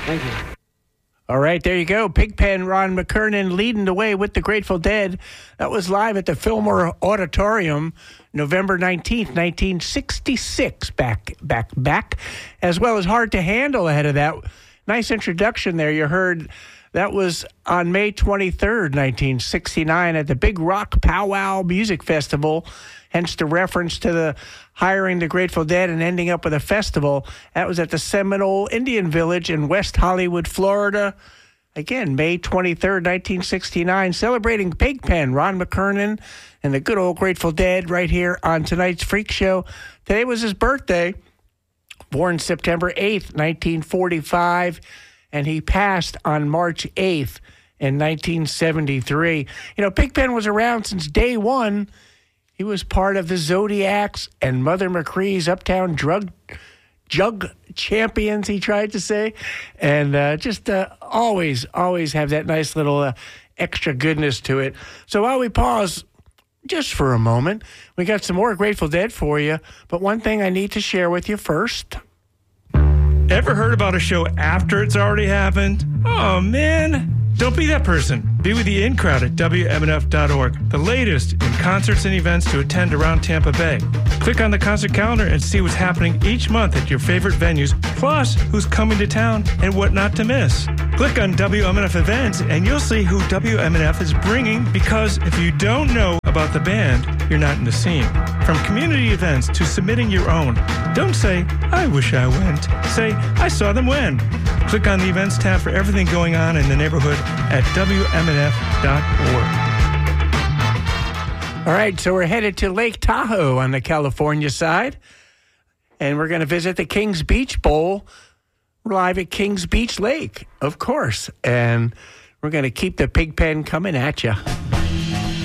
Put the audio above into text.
Thank you. All right, there you go. Pigpen, Ron McKernan leading the way with the Grateful Dead. That was live at the Fillmore Auditorium, November 19th, 1966. Back, as well as Hard to Handle ahead of that. Nice introduction there. You heard that was on May 23rd, 1969 at the Big Rock Powwow Music Festival. Hence the reference to the hiring the Grateful Dead and ending up with a festival. That was at the Seminole Indian Village in West Hollywood, Florida. Again, May 23rd, 1969, celebrating Pigpen, Ron McKernan, and the good old Grateful Dead right here on tonight's Freak Show. Today was his birthday, born September 8th, 1945, and he passed on March 8th in 1973. You know, Pigpen was around since day one. He was part of the Zodiacs and Mother McCree's Uptown Jug Champions, he tried to say. And always have that nice little extra goodness to it. So while we pause just for a moment, we got some more Grateful Dead for you. But one thing I need to share with you first. Ever heard about a show after it's already happened? Oh, man. Don't be that person. Be with the in-crowd at WMNF.org, the latest in concerts and events to attend around Tampa Bay. Click on the concert calendar and see what's happening each month at your favorite venues, plus who's coming to town and what not to miss. Click on WMNF events and you'll see who WMNF is bringing, because if you don't know about the band, you're not in the scene. From community events to submitting your own, don't say, I wish I went. Say, I saw them when. Click on the events tab for everything going on in the neighborhood at WMNF.org. All right, so we're headed to Lake Tahoe on the California side, and we're going to visit the Kings Beach Bowl live at Kings Beach Lake, of course, and we're going to keep the Pigpen coming at you.